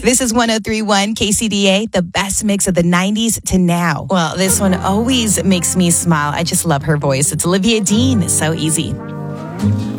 This is 103.1 KCDA, the best mix of the 90s to now. Well, this one always makes me smile. I just love her voice. It's Olivia Dean. So easy.